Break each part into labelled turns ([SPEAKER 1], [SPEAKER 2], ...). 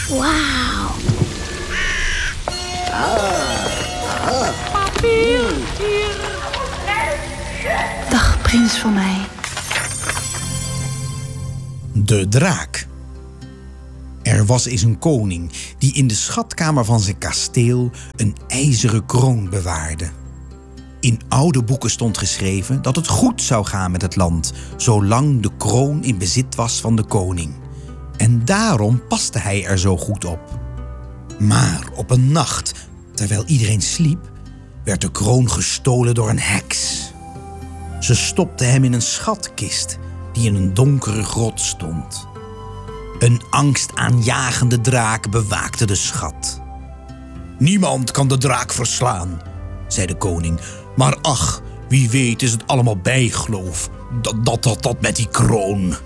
[SPEAKER 1] Wauw.
[SPEAKER 2] Papier, hier.
[SPEAKER 1] Dag, prins van mij.
[SPEAKER 3] De draak. Er was eens een koning die in de schatkamer van zijn kasteel een ijzeren kroon bewaarde. In oude boeken stond geschreven dat het goed zou gaan met het land, zolang de kroon in bezit was van de koning. En daarom paste hij er zo goed op. Maar op een nacht, terwijl iedereen sliep, werd de kroon gestolen door een heks. Ze stopte hem in een schatkist die in een donkere grot stond. Een angstaanjagende draak bewaakte de schat. Niemand kan de draak verslaan, zei de koning. Maar ach, wie weet is het allemaal bijgeloof. Dat met die kroon.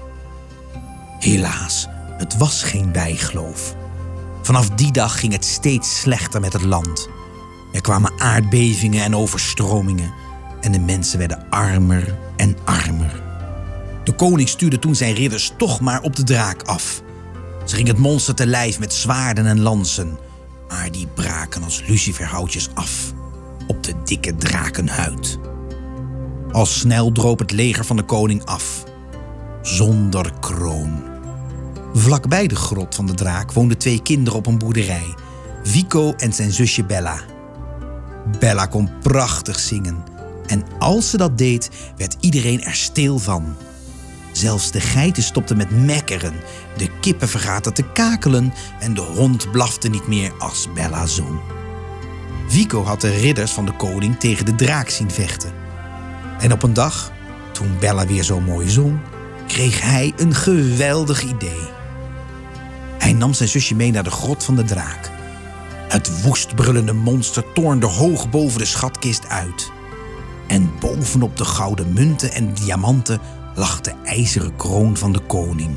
[SPEAKER 3] Helaas, het was geen bijgeloof. Vanaf die dag ging het steeds slechter met het land. Er kwamen aardbevingen en overstromingen. En de mensen werden armer en armer. De koning stuurde toen zijn ridders toch maar op de draak af. Ze gingen het monster te lijf met zwaarden en lansen. Maar die braken als luciferhoutjes af op de dikke drakenhuid. Al snel droop het leger van de koning af. Zonder kroon. Vlakbij de grot van de draak woonden 2 kinderen op een boerderij. Vico en zijn zusje Bella. Bella kon prachtig zingen. En als ze dat deed, werd iedereen er stil van. Zelfs de geiten stopten met mekkeren, de kippen vergaten te kakelen en de hond blafte niet meer als Bella zong. Vico had de ridders van de koning tegen de draak zien vechten. En op een dag, toen Bella weer zo mooi zong, kreeg hij een geweldig idee. Hij nam zijn zusje mee naar de grot van de draak. Het woestbrullende monster toornde hoog boven de schatkist uit. En bovenop de gouden munten en diamanten lag de ijzeren kroon van de koning.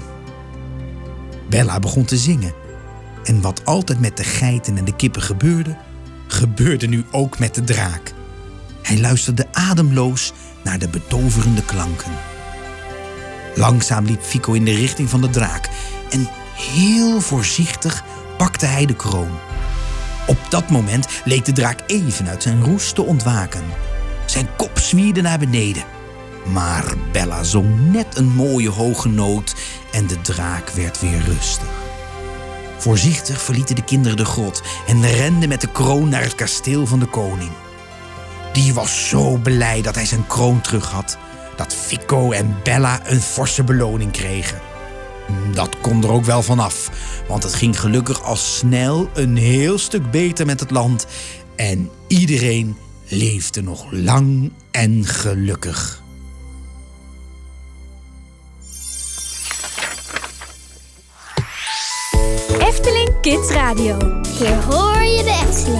[SPEAKER 3] Bella begon te zingen. En wat altijd met de geiten en de kippen gebeurde, gebeurde nu ook met de draak. Hij luisterde ademloos naar de betoverende klanken. Langzaam liep Vico in de richting van de draak en heel voorzichtig pakte hij de kroon. Op dat moment leek de draak even uit zijn roes te ontwaken. Zijn kop zwierde naar beneden. Maar Bella zong net een mooie hoge noot en de draak werd weer rustig. Voorzichtig verlieten de kinderen de grot en renden met de kroon naar het kasteel van de koning. Die was zo blij dat hij zijn kroon terug had, dat Vico en Bella een forse beloning kregen. Dat kon er ook wel vanaf, want het ging gelukkig al snel een heel stuk beter met het land en iedereen leefde nog lang en gelukkig.
[SPEAKER 4] Efteling Kids Radio.
[SPEAKER 1] Hier hoor je de Efteling.